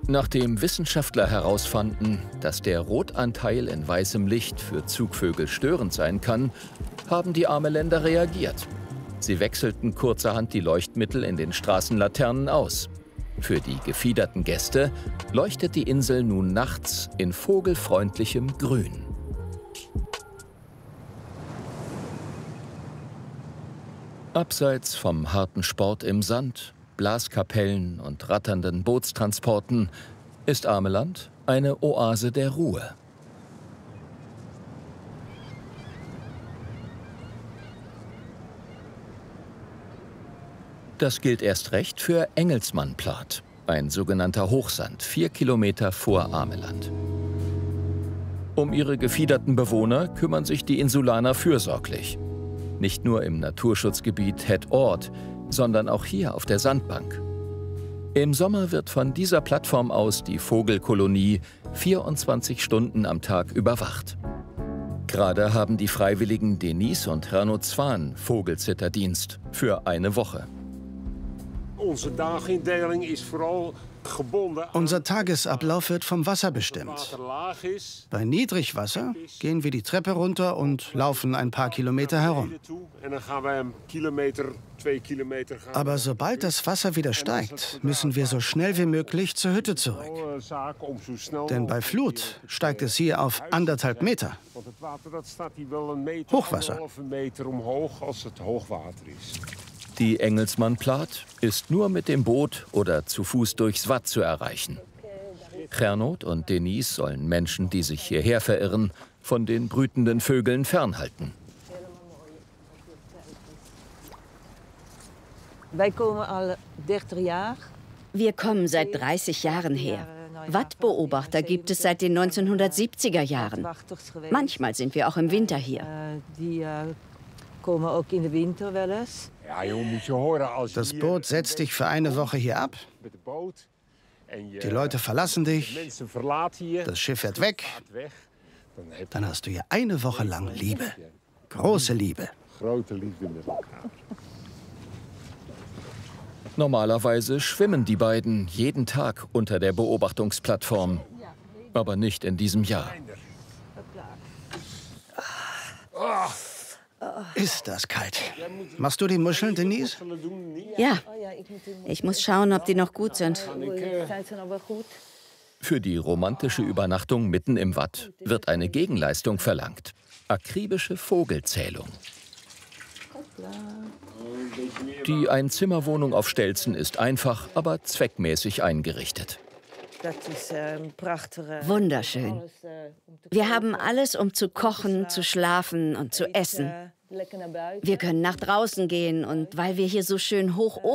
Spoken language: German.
Nachdem Wissenschaftler herausfanden, dass der Rotanteil in weißem Licht für Zugvögel störend sein kann, haben die Ameländer reagiert. Sie wechselten kurzerhand die Leuchtmittel in den Straßenlaternen aus. Für die gefiederten Gäste leuchtet die Insel nun nachts in vogelfreundlichem Grün. Abseits vom harten Sport im Sand, Blaskapellen und ratternden Bootstransporten ist Ameland eine Oase der Ruhe. Das gilt erst recht für Engelsmann-Plat, ein sogenannter Hochsand, 4 Kilometer vor Ameland. Um ihre gefiederten Bewohner kümmern sich die Insulaner fürsorglich. Nicht nur im Naturschutzgebiet Het Oord, sondern auch hier auf der Sandbank. Im Sommer wird von dieser Plattform aus die Vogelkolonie 24 Stunden am Tag überwacht. Gerade haben die Freiwilligen Denise und Herno Zwan Vogelzitterdienst für eine Woche. Unser Tagesablauf wird vom Wasser bestimmt. Bei Niedrigwasser gehen wir die Treppe runter und laufen ein paar Kilometer herum. Aber sobald das Wasser wieder steigt, müssen wir so schnell wie möglich zur Hütte zurück. Denn bei Flut steigt es hier auf 1,5 Meter. Hochwasser. Die Engelsmann-Plat ist nur mit dem Boot oder zu Fuß durchs Watt zu erreichen. Gernot und Denise sollen Menschen, die sich hierher verirren, von den brütenden Vögeln fernhalten. Wir kommen seit 30 Jahren her. Wattbeobachter gibt es seit den 1970er Jahren. Manchmal sind wir auch im Winter hier. Das Boot setzt dich für eine Woche hier ab. Die Leute verlassen dich. Das Schiff fährt weg. Dann hast du hier eine Woche lang Liebe. Große Liebe. Normalerweise schwimmen die beiden jeden Tag unter der Beobachtungsplattform. Aber nicht in diesem Jahr. Ist das kalt. Machst du die Muscheln, Denise? Ja, ich muss schauen, ob die noch gut sind. Für die romantische Übernachtung mitten im Watt wird eine Gegenleistung verlangt. Akribische Vogelzählung. Die Einzimmerwohnung auf Stelzen ist einfach, aber zweckmäßig eingerichtet. Wunderschön. Wir haben alles, um zu kochen, zu schlafen und zu essen. Wir können nach draußen gehen und weil wir hier so schön hoch oben